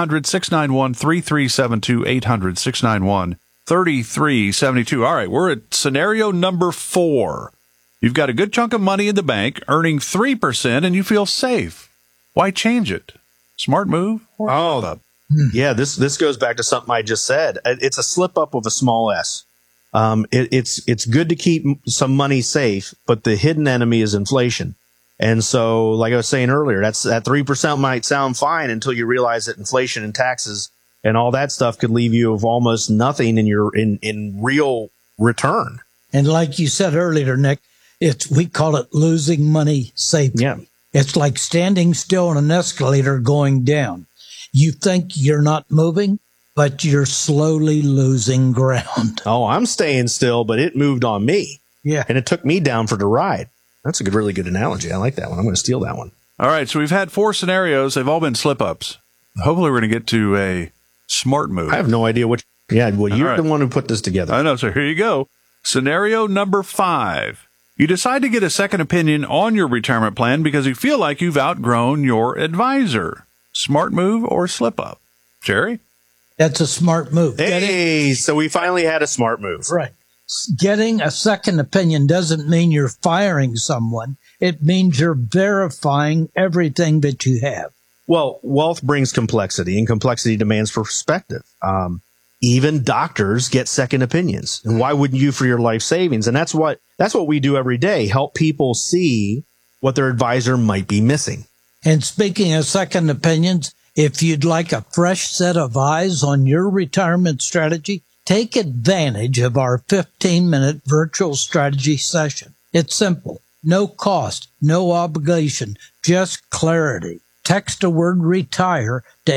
800-691-3372, 800-691-3372. All right, we're at scenario number 4. You've got a good chunk of money in the bank, earning 3%, and you feel safe. Why change it? Smart move? Yeah, this goes back to something I just said. It's a slip up with a small s. It's good to keep some money safe, but the hidden enemy is inflation. And so, like I was saying earlier, that 3% might sound fine until you realize that inflation and taxes and all that stuff could leave you with almost nothing in real return. And like you said earlier, Nick, we call it losing money safely. Yeah. It's like standing still on an escalator going down. You think you're not moving, but you're slowly losing ground. Oh, I'm staying still, but it moved on me. Yeah. And it took me down for the ride. That's a really good analogy. I like that one. I'm going to steal that one. All right, so we've had 4 scenarios. They've all been slip-ups. Hopefully we're going to get to a smart move. I have no idea which. Yeah, well, you're right. the one who put this together. I know, so here you go. Scenario number 5. You decide to get a second opinion on your retirement plan because you feel like you've outgrown your advisor. Smart move or slip up? Jerry? That's a smart move. Hey, so we finally had a smart move. Right. Getting a second opinion doesn't mean you're firing someone. It means you're verifying everything that you have. Well, wealth brings complexity, and complexity demands perspective. Even doctors get second opinions. And why wouldn't you for your life savings? And that's what we do every day, help people see what their advisor might be missing. And speaking of second opinions, if you'd like a fresh set of eyes on your retirement strategy, take advantage of our 15-minute virtual strategy session. It's simple. No cost, no obligation, just clarity. Text a word RETIRE to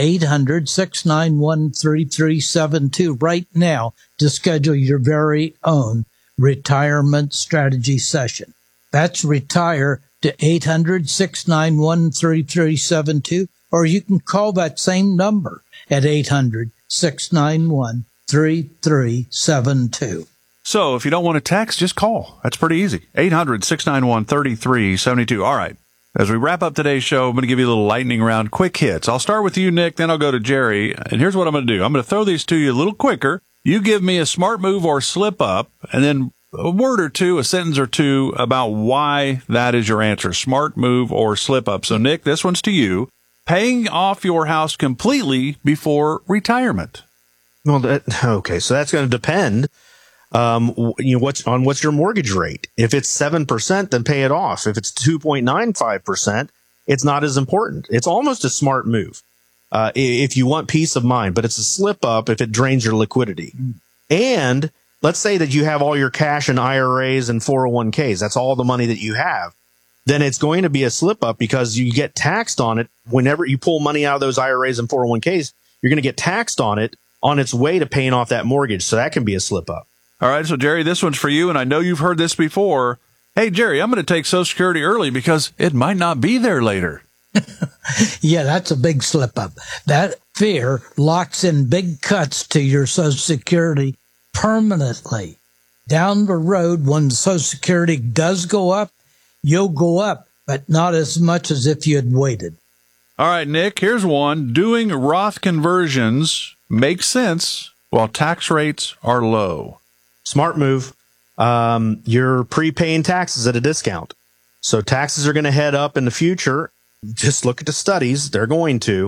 800-691-3372 right now to schedule your very own retirement strategy session. That's RETIRE to 800-691-3372, or you can call that same number at 800-691-3372. So if you don't want to text, just call. That's pretty easy. 800-691-3372. All right. As we wrap up today's show, I'm going to give you a little lightning round, quick hits. I'll start with you, Nick, then I'll go to Jerry. And here's what I'm going to do. I'm going to throw these to you a little quicker. You give me a smart move or slip up, and then a word or two, a sentence or two about why that is your answer. Smart move or slip up. So, Nick, this one's to you. Paying off your house completely before retirement. Well, okay, so that's going to depend. What's your mortgage rate? If it's 7%, then pay it off. If it's 2.95%, it's not as important. It's almost a smart move if you want peace of mind, but it's a slip up if it drains your liquidity. And let's say that you have all your cash in IRAs and 401ks. That's all the money that you have. Then it's going to be a slip up because you get taxed on it. Whenever you pull money out of those IRAs and 401ks, you're going to get taxed on it on its way to paying off that mortgage. So that can be a slip up. All right, so Jerry, this one's for you, and I know you've heard this before. Hey, Jerry, I'm going to take Social Security early because it might not be there later. Yeah, that's a big slip up. That fear locks in big cuts to your Social Security permanently. Down the road, when Social Security does go up, you'll go up, but not as much as if you had waited. All right, Nick, here's one. Doing Roth conversions makes sense while tax rates are low. Smart move. You're prepaying taxes at a discount. So taxes are going to head up in the future. just look at the studies. They're going to.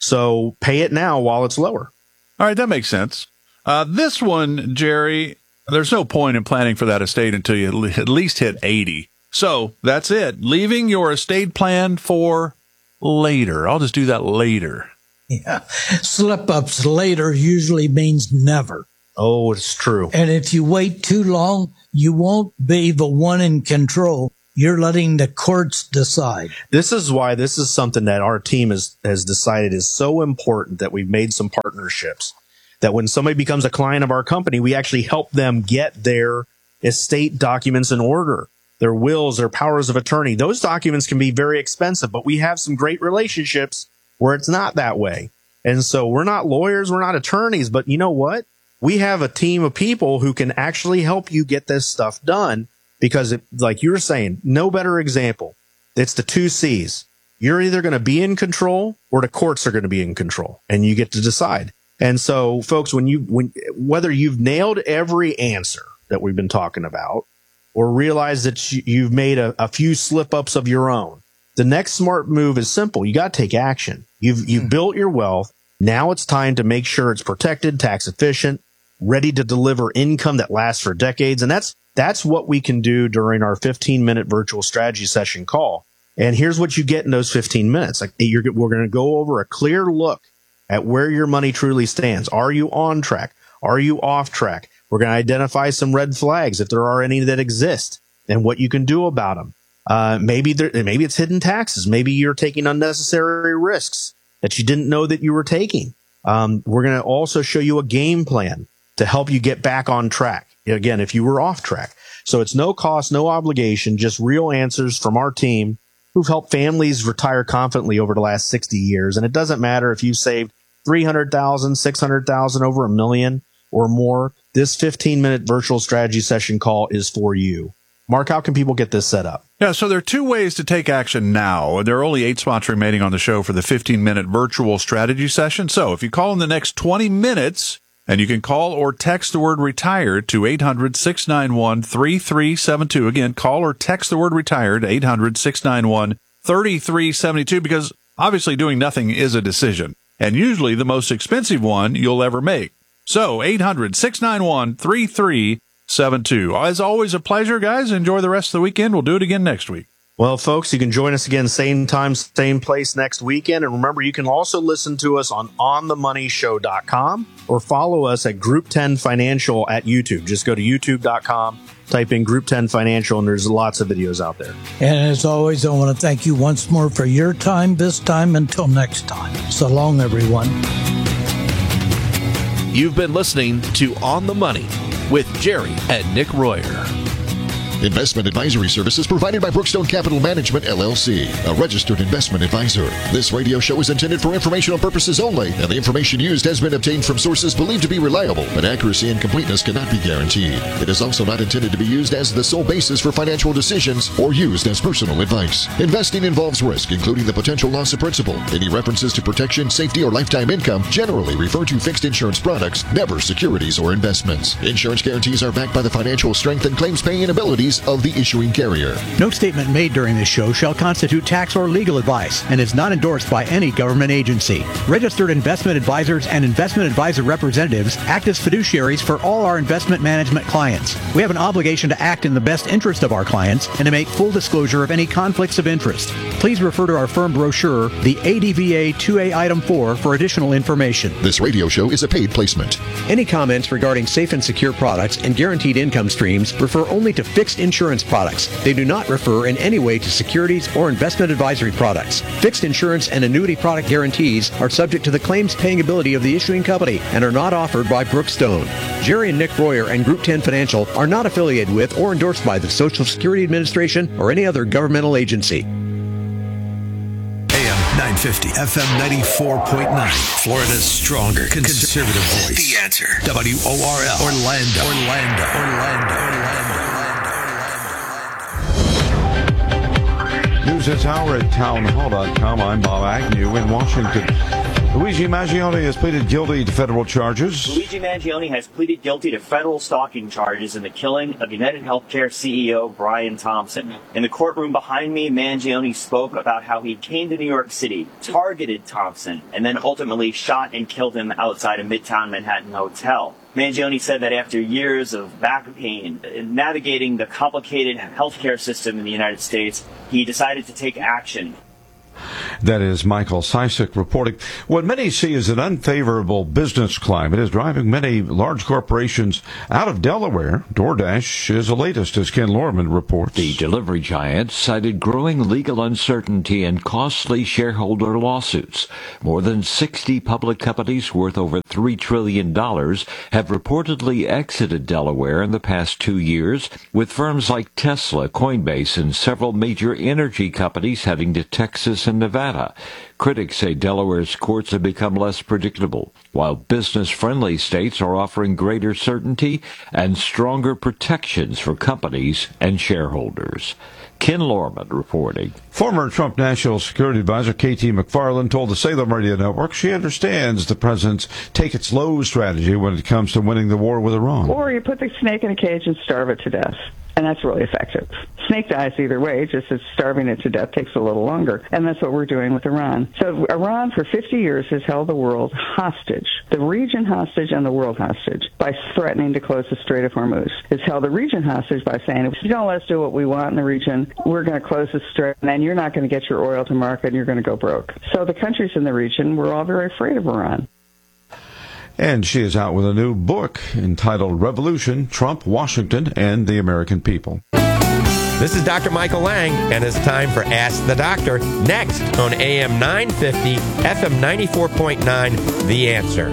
So pay it now while it's lower. All right, that makes sense. This one, Jerry, there's no point in planning for that estate until you at least hit 80. So that's it. Leaving your estate plan for later. I'll just do that later. Yeah. Slip-ups later usually means never. Oh, it's true. And if you wait too long, you won't be the one in control. You're letting the courts decide. This is why this is something that our team has decided is so important, that we've made some partnerships, that when somebody becomes a client of our company, we actually help them get their estate documents in order, their wills, their powers of attorney. Those documents can be very expensive, but we have some great relationships where it's not that way. And so we're not lawyers, we're not attorneys, but you know what? We have a team of people who can actually help you get this stuff done. Because, like you were saying, no better example. It's the 2 C's. You're either going to be in control or the courts are going to be in control, and you get to decide. And so, folks, whether you've nailed every answer that we've been talking about, or realize that you've made a few slip-ups of your own, the next smart move is simple. You got to take action. You've built your wealth. Now it's time to make sure it's protected, tax efficient, ready to deliver income that lasts for decades. And that's what we can do during our 15-minute virtual strategy session call. And here's what you get in those 15 minutes. We're going to go over a clear look at where your money truly stands. Are you on track? Are you off track? We're going to identify some red flags, if there are any that exist, and what you can do about them. Maybe it's hidden taxes. Maybe you're taking unnecessary risks that you didn't know that you were taking. We're going to also show you a game plan to help you get back on track. Again, if you were off track. So it's no cost, no obligation, just real answers from our team who've helped families retire confidently over the last 60 years. And it doesn't matter if you saved $300,000, $600,000, over $1 million or more. This 15-minute virtual strategy session call is for you. Mark, how can people get this set up? Yeah, so there are 2 ways to take action now. There are only 8 spots remaining on the show for the 15-minute virtual strategy session. So if you call in the next 20 minutes, and you can call or text the word retired to 800-691-3372. Again, call or text the word retired to 800-691-3372, because obviously doing nothing is a decision, and usually the most expensive one you'll ever make. So 800-691-3372. As always, a pleasure, guys. Enjoy the rest of the weekend. We'll do it again next week. Well, folks, you can join us again, same time, same place next weekend. And remember, you can also listen to us on onthemoneyshow.com or follow us at Group 10 Financial at YouTube. Just go to youtube.com, type in Group 10 Financial, and there's lots of videos out there. And as always, I want to thank you once more for your time this time. Until next time. So long, everyone. You've been listening to On the Money with Jerry and Nick Royer. Investment advisory services provided by Brookstone Capital Management, LLC, a registered investment advisor. This radio show is intended for informational purposes only, and the information used has been obtained from sources believed to be reliable, but accuracy and completeness cannot be guaranteed. It is also not intended to be used as the sole basis for financial decisions or used as personal advice. Investing involves risk, including the potential loss of principal. Any references to protection, safety, or lifetime income generally refer to fixed insurance products, never securities or investments. Insurance guarantees are backed by the financial strength and claims-paying abilities of the issuing carrier. No statement made during this show shall constitute tax or legal advice and is not endorsed by any government agency. Registered investment advisors and investment advisor representatives act as fiduciaries for all our investment management clients. We have an obligation to act in the best interest of our clients and to make full disclosure of any conflicts of interest. Please refer to our firm brochure, the ADVA 2A Item 4, for additional information. This radio show is a paid placement. Any comments regarding safe and secure products and guaranteed income streams refer only to fixed insurance products. They do not refer in any way to securities or investment advisory products. Fixed insurance and annuity product guarantees are subject to the claims paying ability of the issuing company and are not offered by Brookstone. Jerry and Nick Royer and Group 10 Financial are not affiliated with or endorsed by the Social Security Administration or any other governmental agency. AM 950, FM 94.9, Florida's stronger conservative voice. The Answer. WORL. Orlando. News this hour at townhall.com. I'm Bob Agnew in Washington. Luigi Mangione has pleaded guilty to federal charges. Luigi Mangione has pleaded guilty to federal stalking charges in the killing of United Healthcare CEO Brian Thompson. In the courtroom behind me, Mangione spoke about how he came to New York City, targeted Thompson, and then ultimately shot and killed him outside a Midtown Manhattan hotel. Mangione said that after years of back pain, navigating the complicated healthcare system in the United States, he decided to take action. That is Michael Sisek reporting. What many see as an unfavorable business climate is driving many large corporations out of Delaware. DoorDash is the latest, as Ken Lorman reports. The delivery giant cited growing legal uncertainty and costly shareholder lawsuits. More than 60 public companies worth over $3 trillion have reportedly exited Delaware in the past 2 years, with firms like Tesla, Coinbase, and several major energy companies heading to Texas and Nevada. Critics say Delaware's courts have become less predictable, while business-friendly states are offering greater certainty and stronger protections for companies and shareholders. Ken Lorman reporting. Former Trump National Security Advisor K.T. McFarland told the Salem Radio Network she understands the president's take-it-slow strategy when it comes to winning the war with Iran. Or you put the snake in a cage and starve it to death. And that's really effective. Snake dies either way, just as starving it to death takes a little longer. And that's what we're doing with Iran. So Iran for 50 years has held the world hostage, the region hostage and the world hostage, by threatening to close the Strait of Hormuz. It's held the region hostage by saying, if you don't let us do what we want in the region, we're going to close the strait, and then you're not going to get your oil to market, and you're going to go broke. So the countries in the region were all very afraid of Iran. And she is out with a new book entitled Revolution, Trump, Washington, and the American People. This is Dr. Michael Lang, and it's time for Ask the Doctor, next on AM 950, FM 94.9, The Answer.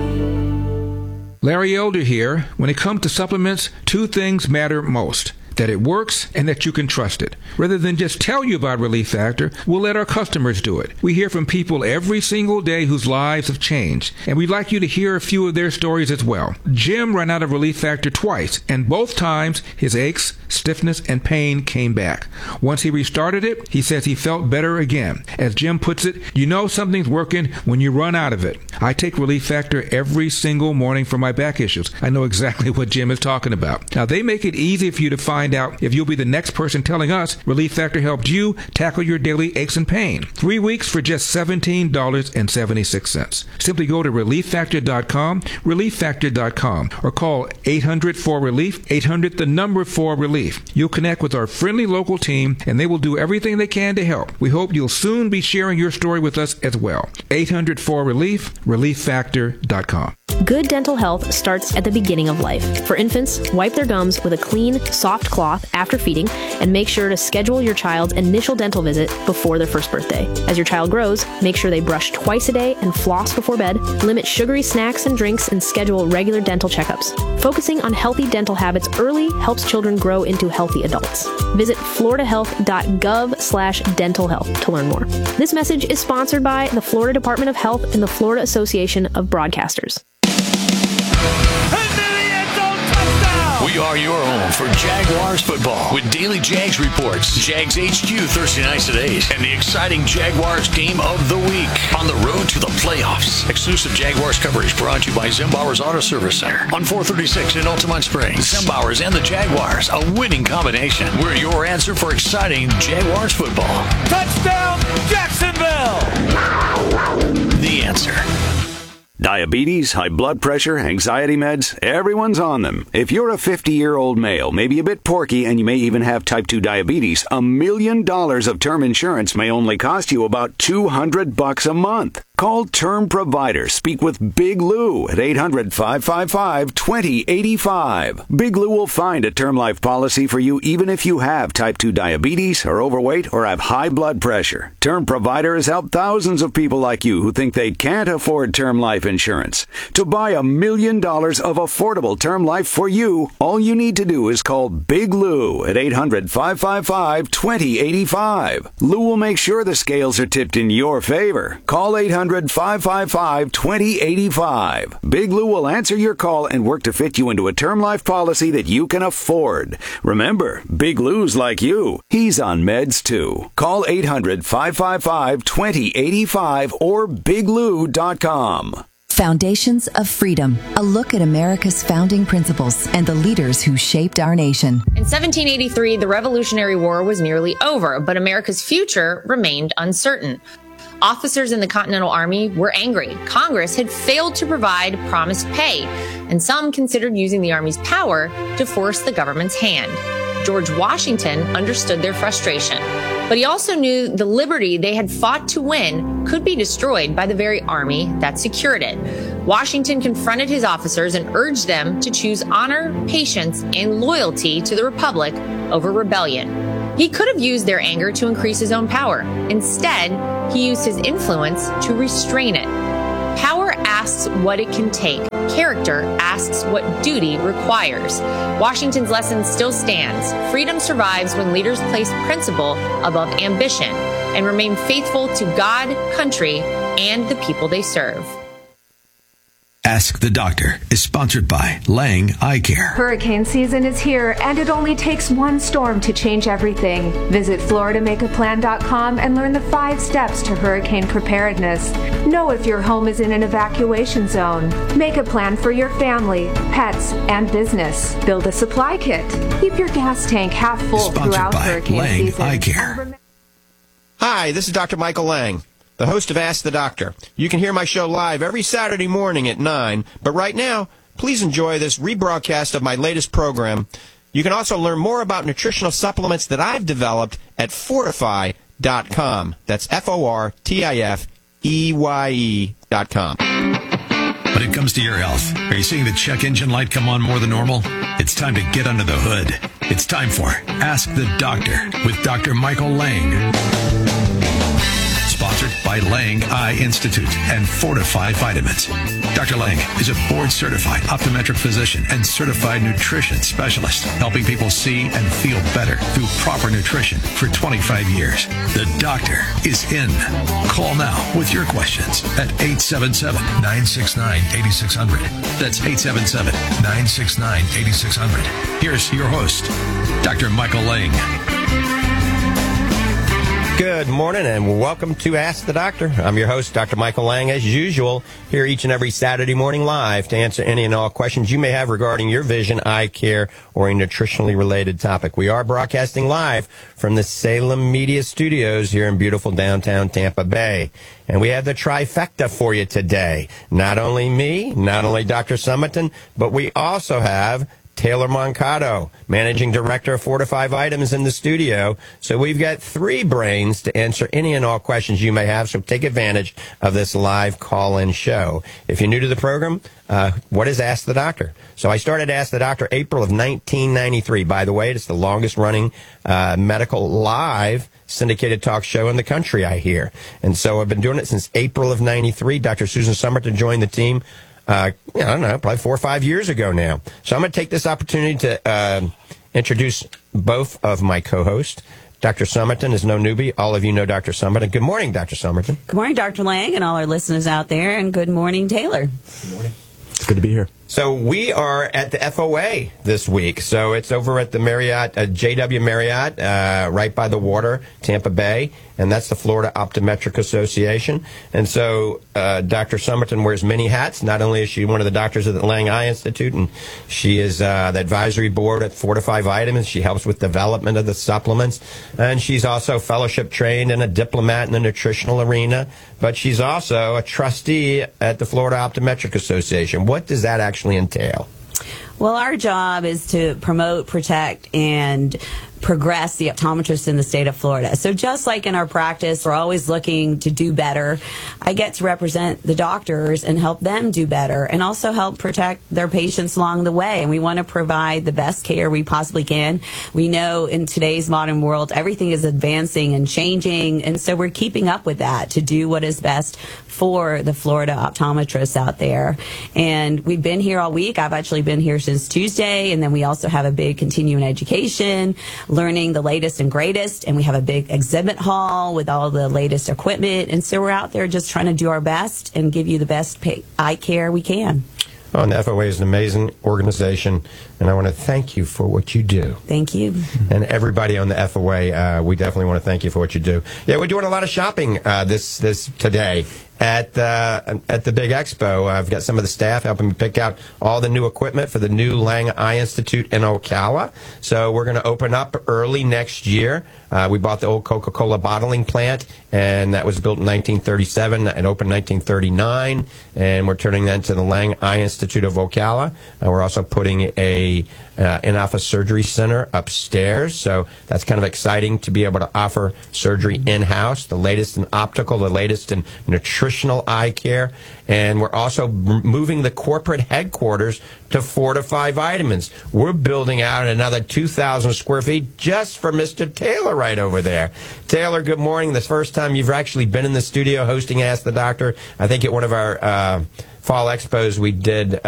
Larry Elder here. When it comes to supplements, two things matter most: that it works and that you can trust it. Rather than just tell you about Relief Factor, we'll let our customers do it. We hear from people every single day whose lives have changed, and we'd like you to hear a few of their stories as well. Jim ran out of Relief Factor twice, and both times his aches, stiffness, and pain came back. Once he restarted it, he says he felt better again. As Jim puts it, you know something's working when you run out of it. I take Relief Factor every single morning for my back issues. I know exactly what Jim is talking about. Now, they make it easy for you to find out if you'll be the next person telling us Relief Factor helped you tackle your daily aches and pain. 3 weeks for just $17.76. Simply go to ReliefFactor.com, ReliefFactor.com, or call 800-4RELIEF, 800-4RELIEF. You'll connect with our friendly local team, and they will do everything they can to help. We hope you'll soon be sharing your story with us as well. 800-4RELIEF, ReliefFactor.com. Good dental health starts at the beginning of life. For infants, wipe their gums with a clean, soft cloth after feeding, and make sure to schedule your child's initial dental visit before their first birthday. As your child grows, make sure they brush twice a day and floss before bed, limit sugary snacks and drinks, and schedule regular dental checkups. Focusing on healthy dental habits early helps children grow into healthy adults. Visit floridahealth.gov/dental health to learn more. This message is sponsored by the Florida Department of Health and the Florida Association of Broadcasters. We are your home for Jaguars football with daily Jags reports, Jags HQ Thursday nights at 8, and the exciting Jaguars game of the week on the road to the playoffs. Exclusive Jaguars coverage brought to you by Zembauer's Auto Service Center on 436 in Altamont Springs. Zembauer's and the Jaguars, a winning combination. We're your answer for exciting Jaguars football. Touchdown, Jacksonville! The Answer. Diabetes, high blood pressure, anxiety meds, everyone's on them. If you're a 50-year-old male, maybe a bit porky, and you may even have type 2 diabetes, $1 million of term insurance may only cost you about $200 a month. Call Term Provider. Speak with Big Lou at 800-555-2085. Big Lou will find a term life policy for you even if you have type 2 diabetes, are overweight, or have high blood pressure. Term Provider has helped thousands of people like you who think they can't afford term life insurance. To buy $1 million of affordable term life for you, all you need to do is call Big Lou at 800-555-2085. Lou will make sure the scales are tipped in your favor. Call 800 1-800-555-2085. Big Lou will answer your call and work to fit you into a term life policy that you can afford. Remember, Big Lou's like you. He's on meds too. Call 800-555-2085 or biglou.com. Foundations of Freedom, a look at America's founding principles and the leaders who shaped our nation. In 1783, the Revolutionary War was nearly over, but America's future remained uncertain. Officers in the Continental Army were angry. Congress had failed to provide promised pay, and some considered using the Army's power to force the government's hand. George Washington understood their frustration, but he also knew the liberty they had fought to win could be destroyed by the very army that secured it. Washington confronted his officers and urged them to choose honor, patience, and loyalty to the Republic over rebellion. He could have used their anger to increase his own power. Instead, he used his influence to restrain it. Power asks what it can take. Character asks what duty requires. Washington's lesson still stands. Freedom survives when leaders place principle above ambition and remain faithful to God, country, and the people they serve. Ask the Doctor is sponsored by Lang Eye Care. Hurricane season is here, and it only takes one storm to change everything. Visit FloridaMakeAPlan.com and learn the 5 steps to hurricane preparedness. Know if your home is in an evacuation zone. Make a plan for your family, pets, and business. Build a supply kit. Keep your gas tank half full throughout hurricane season. Lang Eye Care. Hi, this is Dr. Michael Lang, the host of Ask the Doctor. You can hear my show live every Saturday morning at 9, but right now, please enjoy this rebroadcast of my latest program. You can also learn more about nutritional supplements that I've developed at Fortifeye.com. That's FORTIFEYE.com. When it comes to your health, are you seeing the check engine light come on more than normal? It's time to get under the hood. It's time for Ask the Doctor with Dr. Michael Lang. Sponsored by Lang Eye Institute and Fortifeye Vitamins. Dr. Lang is a board-certified optometric physician and certified nutrition specialist, helping people see and feel better through proper nutrition for 25 years. The doctor is in. Call now with your questions at 877-969-8600. That's 877-969-8600. Here's your host, Dr. Michael Lang. Good morning and welcome to Ask the Doctor. I'm your host, Dr. Michael Lang, as usual, here each and every Saturday morning live to answer any and all questions you may have regarding your vision, eye care, or a nutritionally related topic. We are broadcasting live from the Salem Media Studios here in beautiful downtown Tampa Bay. And we have the trifecta for you today. Not only me, not only Dr. Summerton, but we also have Taylor Moncado, Managing Director of Fortifeye Vitamins, in the studio. So we've got 3 brains to answer any and all questions you may have, so take advantage of this live call-in show. If you're new to the program, what is Ask the Doctor? So I started Ask the Doctor April of 1993. By the way, it's the longest-running medical live syndicated talk show in the country, I hear. And so I've been doing it since April of 93. Dr. Susan Summerton joined the team I don't know, probably 4 or 5 years ago now. So I'm going to take this opportunity to introduce both of my co-hosts. Dr. Summerton is no newbie. All of you know Dr. Summerton. Good morning, Dr. Summerton. Good morning, Dr. Lang, and all our listeners out there, and good morning, Taylor. Good morning. It's good to be here. So we are at the FOA this week. So it's over at the Marriott, JW Marriott, right by the water, Tampa Bay, and that's the Florida Optometric Association. And so Dr. Summerton wears many hats. Not only is she one of the doctors at the Lang Eye Institute, and she is the advisory board at Fortifeye Vitamins. She helps with development of the supplements, and she's also fellowship trained and a diplomat in the nutritional arena. But she's also a trustee at the Florida Optometric Association. What does that actually entail? Well, our job is to promote, protect, and progress the optometrists in the state of Florida. So just like in our practice, we're always looking to do better. I get to represent the doctors and help them do better and also help protect their patients along the way. And we want to provide the best care we possibly can. We know in today's modern world, everything is advancing and changing. And so we're keeping up with that to do what is best for the Florida optometrists out there. And we've been here all week. I've actually been here since Tuesday. And then we also have a big continuing education learning the latest and greatest. And we have a big exhibit hall with all the latest equipment. And so we're out there just trying to do our best and give you the best eye care we can. Oh, and the FOA is an amazing organization, and I want to thank you for what you do. Thank you. And everybody on the FOA, we definitely want to thank you for what you do. Yeah, we're doing a lot of shopping this today at the big expo. I've got some of the staff helping me pick out all the new equipment for the new Lang Eye Institute in Ocala. So we're going to open up early next year. We bought the old Coca-Cola bottling plant, and that was built in 1937. It opened in 1939, and we're turning that into the Lang Eye Institute of Ocala. We're also putting a in-office surgery center upstairs, so that's kind of exciting to be able to offer surgery in-house, the latest in optical, the latest in nutritional eye care, and we're also moving the corporate headquarters to Fortify Vitamins. We're building out another 2,000 square feet just for Mr. Taylor right over there. Taylor, good morning. The first time you've actually been in the studio hosting Ask the Doctor. I think at one of our fall expos we did